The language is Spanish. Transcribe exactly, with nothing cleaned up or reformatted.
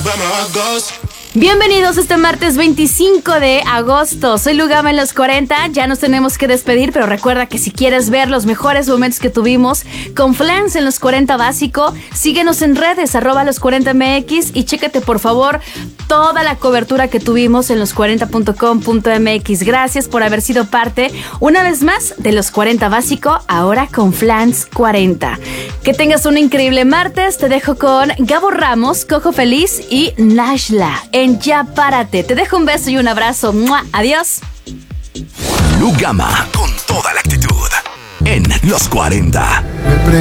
Bienvenidos este martes veinticinco de agosto. Soy Lugama en los cuarenta. Ya nos tenemos que despedir, pero recuerda que si quieres ver los mejores momentos que tuvimos con Flans en los cuarenta básico, síguenos en redes, arroba los cuarenta M X, y chécate por favor toda la cobertura que tuvimos en los cuarenta punto com punto M X. Gracias por haber sido parte una vez más de los cuarenta básico, ahora con Flans cuarenta. Que tengas un increíble martes. Te dejo con Gabo Ramos, Cojo Feliz y Nashla en Ya Párate. Te dejo un beso y un abrazo. ¡Mua! Adiós. Lugama con toda la actitud en los cuarenta.